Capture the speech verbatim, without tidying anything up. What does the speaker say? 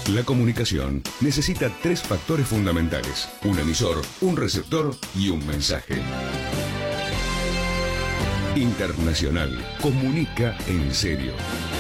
La comunicación necesita tres factores fundamentales: un emisor, un receptor y un mensaje. Internacional comunica en serio.